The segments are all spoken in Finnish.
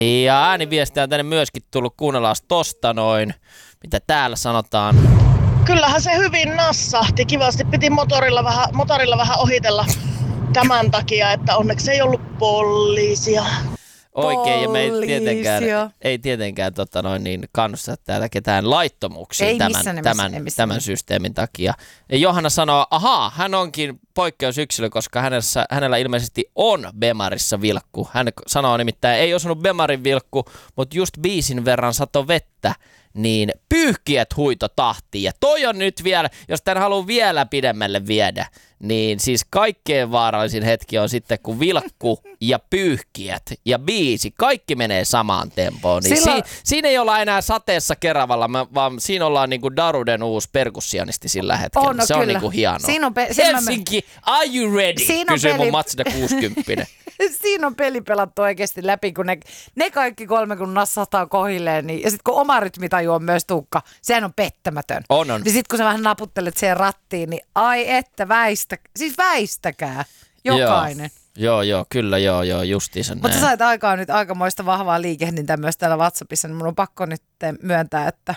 Ja ääniviestiä on tänne myöskin tullut, kuunnellaan tosta noin, mitä täällä sanotaan. Kyllähän se hyvin nassahti. Kivasti piti motorilla vähän ohitella tämän takia, että onneksi ei ollut poliisia. Oikein, ja me ei tietenkään kannusta täällä ketään laittomuksiin tämän systeemin takia. Ja Johanna sanoo, hän onkin poikkeusyksilö, koska hänellä ilmeisesti on Bemarissa vilkku. Hän sanoo nimittäin, ei osunut Bemarin vilkku, mutta just biisin verran sato vettä, niin pyyhkiät huito tahtiin. Ja toi on nyt vielä, jos tämän haluaa vielä pidemmälle viedä, niin siis kaikkein vaarallisin hetki on sitten, kun vilkku ja pyyhkiät ja biisi, kaikki menee samaan tempoon. Niin siinä ei olla enää sateessa Keravalla, vaan siinä ollaan niinku Daruden uusi perkussionisti sillä hetkellä. Se on niinku hienoa. Helsinki, are you ready? Kysyy mun Mazda 60. Siinä on peli pelattu oikeasti läpi, kun ne kaikki kolme, kun nassahtaa kohilleen, niin, ja sitten kun oma rytmitaju on myös Tuukka, sehän on pettämätön. On. Niin sitten kun sä vähän naputtelet siihen rattiin, niin ai että väistäkää, jokainen. Joo, kyllä, justiinsa näin. Mutta sä sait aikaan nyt aikamoista vahvaa liikehdintää myös täällä WhatsAppissa, niin mun on pakko nyt myöntää, että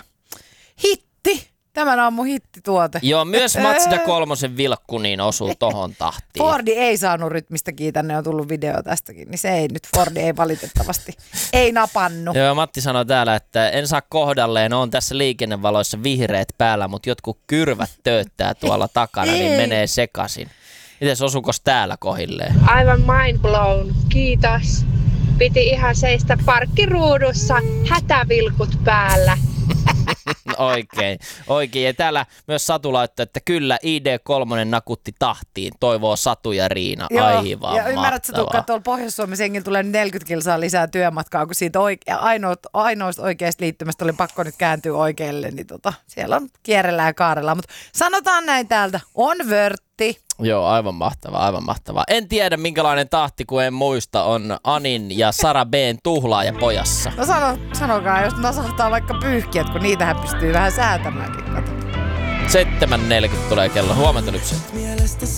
hitti! Tämän aamun hittituote. Joo, myös Mazda 3 vilkku niin osuu tohon tahtiin. Fordi ei saanut rytmistä tänne on tullut video tästäkin, niin se ei nyt, Fordi ei valitettavasti, ei napannut. Joo, Matti sanoi täällä, että en saa kohdalleen, on tässä liikennevaloissa vihreät päällä, mutta jotkut kyrvät tööttää tuolla takana, niin menee sekaisin. Mites osukos täällä kohilleen? Aivan mind blown, kiitos. Piti ihan seistä parkkiruudussa, hätävilkut päällä. Oikein. Ja täällä myös Satu laittoi, että kyllä ID3 nakutti tahtiin, toivoo Satu ja Riina. Aivan ja ymmärrätkö Tuukka, että tuolla Pohjois-Suomessa jengillä tulee 40 kilsaa lisää työmatkaa, kun siitä ainoasta oikeasta liittymästä oli pakko nyt kääntyä oikealle, niin siellä on kierrellään ja kaarellaan. Mutta sanotaan näin täältä, on vörtti. Joo, aivan mahtavaa. En tiedä minkälainen tahti, kun en muista, on Anin ja Sara B:n tuhlaaja pojassa. No sanokaa, jos nasahtaa vaikka pyyhkiät, kun niitähän pystyy vähän säätämäänkin. 7.40 tulee kello. Huomenta Lypsy.